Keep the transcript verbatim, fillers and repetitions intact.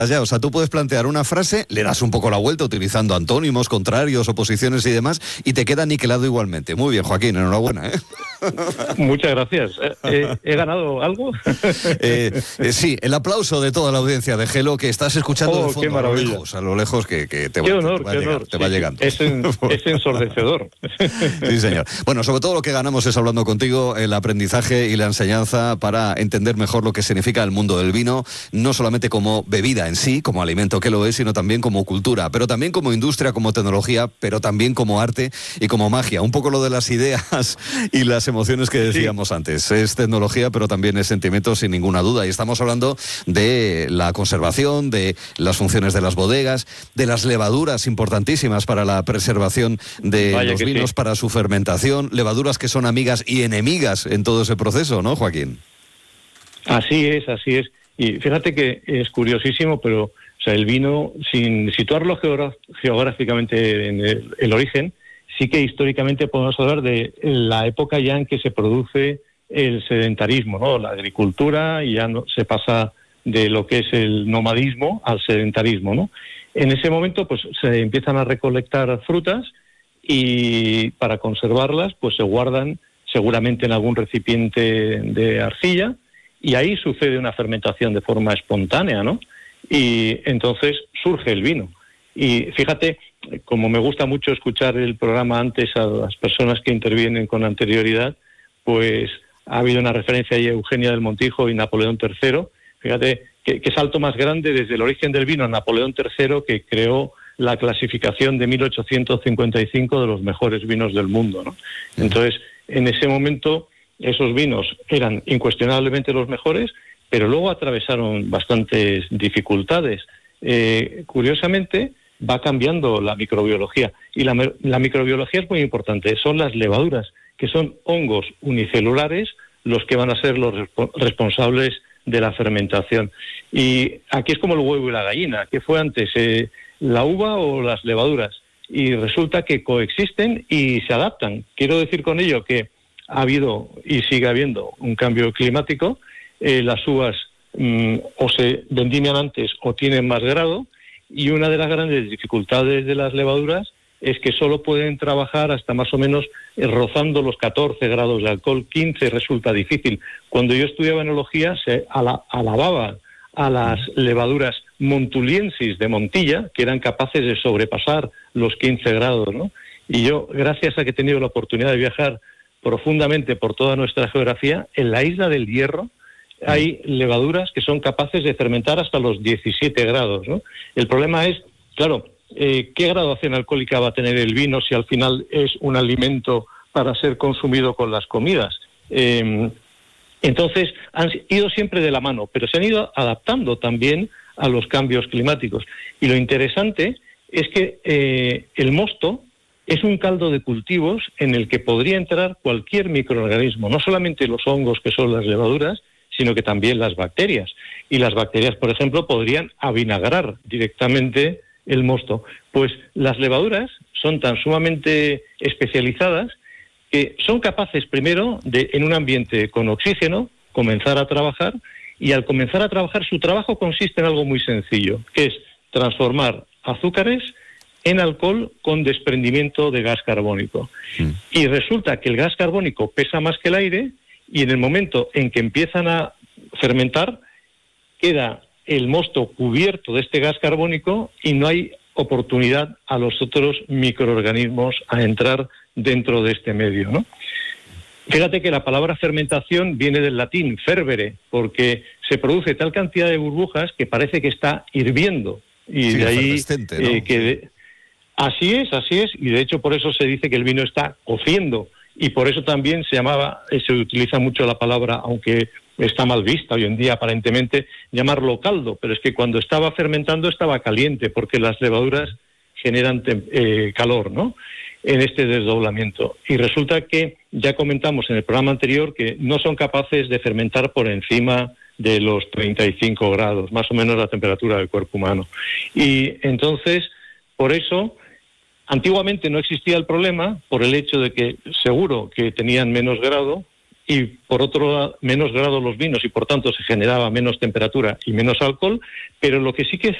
Ya, o sea, tú puedes plantear una frase, le das un poco la vuelta utilizando antónimos, contrarios, oposiciones y demás, y te queda niquelado igualmente. Muy bien, Joaquín, enhorabuena, ¿eh? Muchas gracias. ¿He, he ganado algo? eh, eh, sí, el aplauso de toda la audiencia de Gelo, que estás escuchando oh, de fondo, qué maravilla. a lo lejos, a lo lejos que, que te, qué va, honor, te, te va, qué a llegar, honor. te sí, va llegando. Es, en, es ensordecedor. Sí, señor. Bueno, sobre todo lo que ganamos es hablando contigo, el aprendizaje y la enseñanza para entender mejor lo que significa el mundo del vino, no solamente como bebida en sí, como alimento que lo es, sino también como cultura, pero también como industria, como tecnología, pero también como arte y como magia. Un poco lo de las ideas y las emociones que decíamos sí. antes. Es tecnología, pero también es sentimiento, sin ninguna duda. Y estamos hablando de la conservación, de las funciones de las bodegas, de las levaduras importantísimas para la preservación de Vaya los vinos, sí. para su fermentación, levaduras que son amigas y enemigas en todo ese proceso, ¿no, Joaquín? Así es, así es. Y fíjate que es curiosísimo, pero o sea, el vino, sin situarlo geogra- geográficamente en el, el origen, sí que históricamente podemos hablar de la época ya en que se produce el sedentarismo, ¿no? La agricultura, y ya no, se pasa de lo que es el nomadismo al sedentarismo, ¿no? En ese momento, pues se empiezan a recolectar frutas y para conservarlas, pues se guardan seguramente en algún recipiente de arcilla y ahí sucede una fermentación de forma espontánea, ¿no? Y entonces surge el vino. Y fíjate, como me gusta mucho escuchar el programa antes a las personas que intervienen con anterioridad, pues ha habido una referencia ahí a Eugenia del Montijo y Napoleón tercero. Fíjate qué, qué salto más grande desde el origen del vino a Napoleón tercero, que creó la clasificación de mil ochocientos cincuenta y cinco de los mejores vinos del mundo, ¿no? Entonces, en ese momento, esos vinos eran incuestionablemente los mejores, pero luego atravesaron bastantes dificultades. Eh, curiosamente, va cambiando la microbiología. Y la, la microbiología es muy importante. Son las levaduras, que son hongos unicelulares, los que van a ser los resp- responsables de la fermentación. Y aquí es como el huevo y la gallina. ¿Qué fue antes, eh, la uva o las levaduras? Y resulta que coexisten y se adaptan. Quiero decir con ello que ha habido y sigue habiendo un cambio climático. Eh, las uvas mmm, o se vendimian antes o tienen más grado, y una de las grandes dificultades de las levaduras es que solo pueden trabajar hasta más o menos eh, rozando los catorce grados de alcohol. Quince resulta difícil. Cuando yo estudiaba enología se ala- alababa a las levaduras montuliensis de Montilla, que eran capaces de sobrepasar los quince grados, ¿no? Y yo, gracias a que he tenido la oportunidad de viajar profundamente por toda nuestra geografía, en la isla del Hierro hay levaduras que son capaces de fermentar hasta los diecisiete grados, ¿no? El problema es, claro, eh, ¿qué graduación alcohólica va a tener el vino si al final es un alimento para ser consumido con las comidas? Eh, entonces, han ido siempre de la mano, pero se han ido adaptando también a los cambios climáticos. Y lo interesante es que eh, el mosto es un caldo de cultivos en el que podría entrar cualquier microorganismo, no solamente los hongos, que son las levaduras, sino que también las bacterias. Y las bacterias, por ejemplo, podrían avinagrar directamente el mosto. Pues las levaduras son tan sumamente especializadas que son capaces, primero, de, en un ambiente con oxígeno, comenzar a trabajar, y al comenzar a trabajar, su trabajo consiste en algo muy sencillo, que es transformar azúcares en alcohol con desprendimiento de gas carbónico. Sí. Y resulta que el gas carbónico pesa más que el aire, y en el momento en que empiezan a fermentar, queda el mosto cubierto de este gas carbónico y no hay oportunidad a los otros microorganismos a entrar dentro de este medio, ¿no? Fíjate que la palabra fermentación viene del latín fervere, porque se produce tal cantidad de burbujas que parece que está hirviendo. Y sí, de ahí ¿no? eh, que de... así es, así es, y de hecho por eso se dice que el vino está cociendo, y por eso también se llamaba, se utiliza mucho la palabra, aunque está mal vista hoy en día aparentemente, llamarlo caldo, pero es que cuando estaba fermentando estaba caliente, porque las levaduras generan eh, calor, ¿no?, en este desdoblamiento. Y resulta que ya comentamos en el programa anterior que no son capaces de fermentar por encima de los treinta y cinco grados, más o menos la temperatura del cuerpo humano. Y entonces, por eso, antiguamente no existía el problema, por el hecho de que seguro que tenían menos grado, y por otro lado menos grado los vinos y por tanto se generaba menos temperatura y menos alcohol, pero lo que sí que es